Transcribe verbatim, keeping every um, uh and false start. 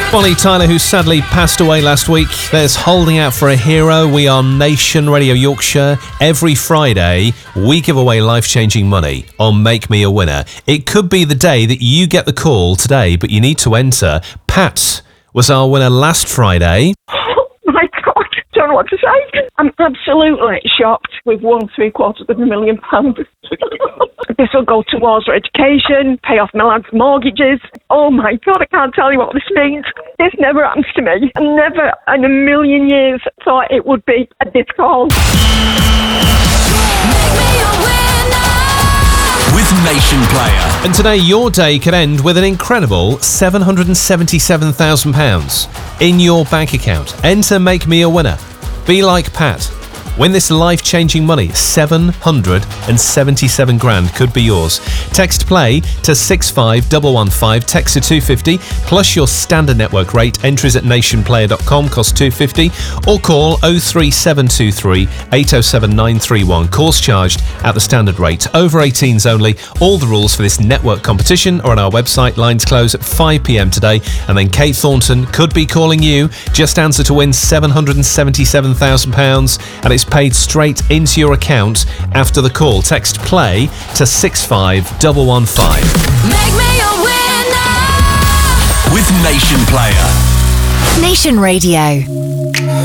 Bonnie Tyler, who sadly passed away last week. There's Holding Out for a Hero. We are Nation Radio Yorkshire. Every Friday, we give away life-changing money on Make Me a Winner. It could be the day that you get the call today, but you need to enter. Pat was our winner last Friday. My God, I don't know what to say. I'm absolutely shocked. We've won three quarters of a million pounds. This will go towards her education, pay off my lads' mortgages. Oh my God, I can't tell you what this means. This never happens to me. I never in a million years thought it would be at this call. With Nation Player. And today your day could end with an incredible seven hundred seventy-seven thousand pounds in your bank account. Enter Make Me a Winner. Be like Pat. Win this life-changing money. seven hundred seventy-seven grand could be yours. Text play to six five one one five, text to two fifty, plus your standard network rate. Entries at nation player dot com, cost two fifty, or call oh three seven two three eight oh seven nine three one. Calls charged at the standard rate. Over eighteens only. All the rules for this network competition are on our website. Lines close at five p.m. today, and then Kate Thornton could be calling you. Just answer to win seven hundred seventy-seven thousand pounds, and it's paid straight into your account after the call. Text play to six five one one five. Make me a winner with Nation Player. Nation Radio.